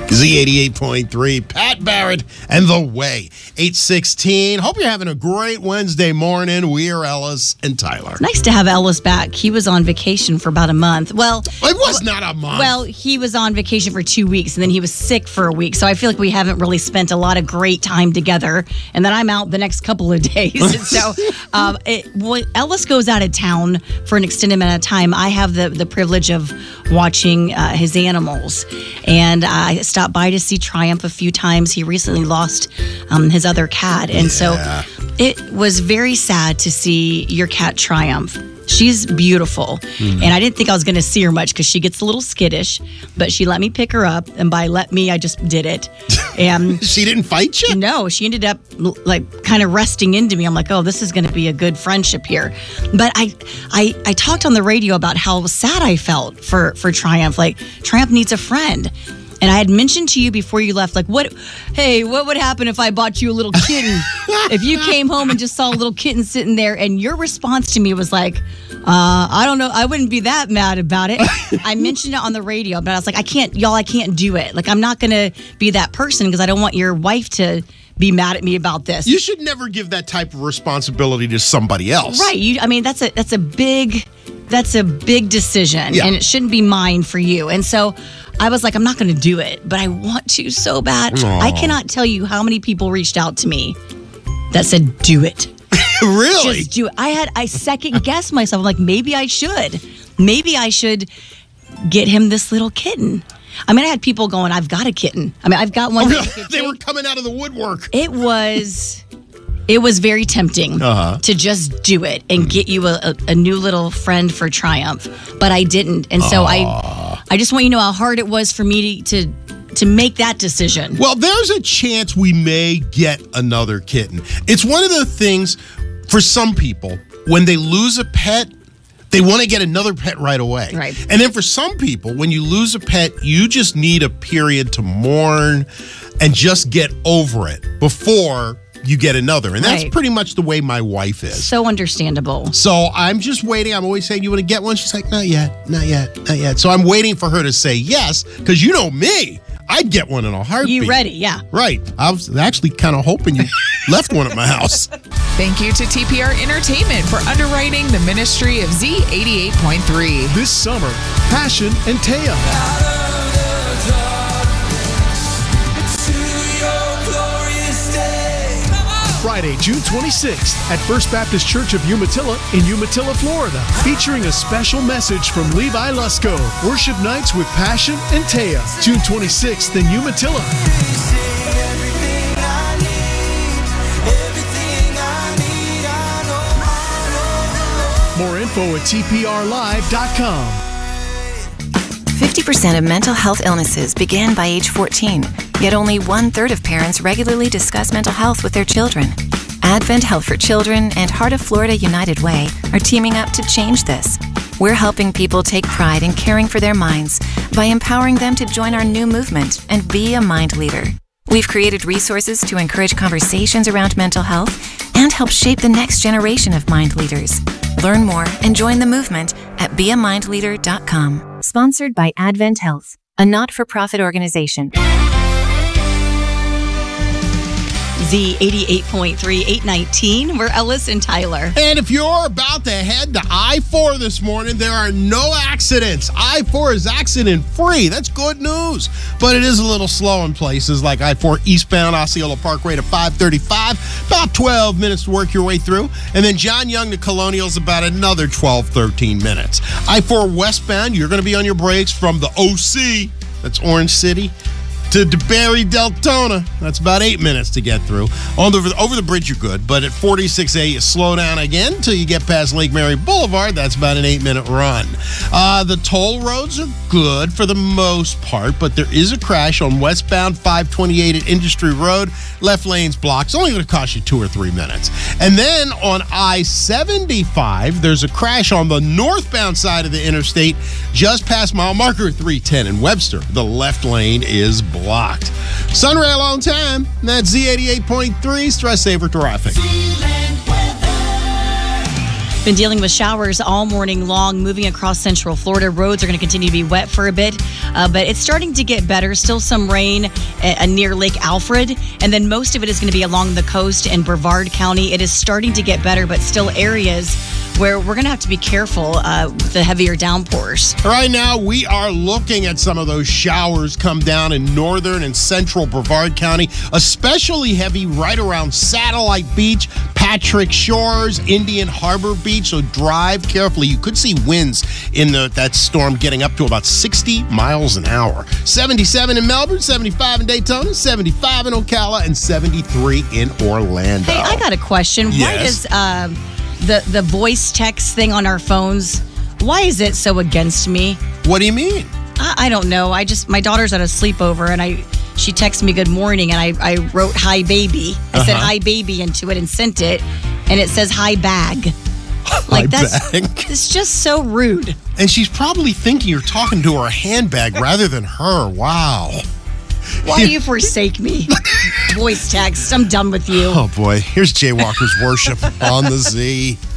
Z88.3, Pat Barrett and The Way. 8:16. Hope you're having a great Wednesday morning. We are Ellis and Tyler. It's nice to have Ellis back. He was on vacation for about a month. Well, it was not a month. Well, he was on vacation for 2 weeks, and then he was sick for a week. So I feel like we haven't really spent a lot of great time together. And then I'm out the next couple of days. And so when Ellis goes out of town for an extended amount of time, I have the privilege of watching his animals. And I stopped by to see Triumph a few times. He recently lost his other cat. And so it was very sad to see your cat Triumph. She's beautiful. And I didn't think I was going to see her much because she gets a little skittish, but she let me pick her up. And by let me, I just did it. And she didn't fight you? No, she ended up like kind of resting into me. I'm like, oh, this is going to be a good friendship here. But I talked on the radio about how sad I felt for Triumph. Like, Triumph needs a friend. And I had mentioned to you before you left, like, what would happen if I bought you a little kitten? If you came home and just saw a little kitten sitting there, and your response to me was like, I don't know, I wouldn't be that mad about it. I mentioned it on the radio, but I was like, I can't do it. Like, I'm not going to be that person because I don't want your wife to be mad at me about this. You should never give that type of responsibility to somebody else. Right. That's a big decision, and it shouldn't be mine for you. And so I was like, I'm not going to do it, but I want to so bad. Aww. I cannot tell you how many people reached out to me that said, do it. Really? Just do it. I second guessed myself. I'm like, maybe I should get him this little kitten. I mean, I had people going, I've got a kitten. I mean, I've got one. They were coming out of the woodwork. It was very tempting to just do it and get you a new little friend for Triumph, but I didn't. And so I just want you to know how hard it was for me to make that decision. Well, there's a chance we may get another kitten. It's one of the things for some people, when they lose a pet, they want to get another pet right away. Right. And then for some people, when you lose a pet, you just need a period to mourn and just get over it before you get another. And that's pretty much the way my wife is. So understandable. So I'm just waiting. I'm always saying, you want to get one? She's like, not yet, not yet, not yet. So I'm waiting for her to say yes, because you know me. I'd get one in a heartbeat. You ready, yeah. Right. I was actually kind of hoping you left one at my house. Thank you to TPR Entertainment for underwriting the ministry of Z88.3. This summer, Passion and Taya. Friday, June 26th at First Baptist Church of Umatilla in Umatilla, Florida, featuring a special message from Levi Lusko. Worship nights with Passion and Taya. June 26th in Umatilla. More info at tprlive.com. 50% of mental health illnesses begin by age 14, yet only 1/3 of parents regularly discuss mental health with their children. Advent Health for Children and Heart of Florida United Way are teaming up to change this. We're helping people take pride in caring for their minds by empowering them to join our new movement and be a mind leader. We've created resources to encourage conversations around mental health and help shape the next generation of mind leaders. Learn more and join the movement at beamindleader.com. Sponsored by Advent Health, a not-for-profit organization. Z88.3, 819. We're Ellis and Tyler. And if you're about to head to I-4 this morning, there are no accidents. I-4 is accident-free. That's good news. But it is a little slow in places like I-4 eastbound Osceola Parkway to 535. About 12 minutes to work your way through. And then John Young to Colonial is about another 12, 13 minutes. I-4 westbound, you're going to be on your brakes from the OC, that's Orange City, to DeBerry Deltona. That's about 8 minutes to get through. Over the bridge, you're good. But at 46A, you slow down again until you get past Lake Mary Boulevard. That's about an 8-minute run. The toll roads are good for the most part, but there is a crash on westbound 528 at Industry Road. Left lane's blocked. It's only going to cost you 2 or 3 minutes. And then on I-75, there's a crash on the northbound side of the interstate just past mile marker 310 in Webster. The left lane is blocked. Sunrail on time. That's Z88.3 Stress Saver Traffic. Been dealing with showers all morning long, moving across central Florida. Roads are going to continue to be wet for a bit, but it's starting to get better. Still some rain near Lake Alfred, and then most of it is going to be along the coast in Brevard County. It is starting to get better, but still areas where we're going to have to be careful with the heavier downpours. Right now, we are looking at some of those showers come down in northern and central Brevard County, especially heavy right around Satellite Beach, Patrick Shores, Indian Harbor Beach. So drive carefully. You could see winds in that storm getting up to about 60 miles an hour. 77 in Melbourne, 75 in Daytona, 75 in Ocala, and 73 in Orlando. Hey, I got a question. Yes. Why does the voice text thing on our phones, why is it so against me? What do you mean? I don't know. My daughter's at a sleepover, and she texted me good morning, and I wrote hi baby. I said hi baby into it and sent it, and it says hi bag. Like it's just so rude. And she's probably thinking you're talking to her handbag rather than her. Wow. Why do you forsake me? Voice text. I'm done with you. Oh boy. Here's Jay Walker's Worship on the Z.